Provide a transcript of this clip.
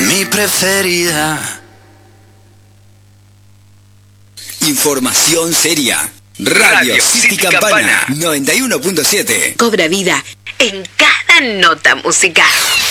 mi preferida. Información seria. Radio City Campana 91.7. Cobra vida en cada nota musical.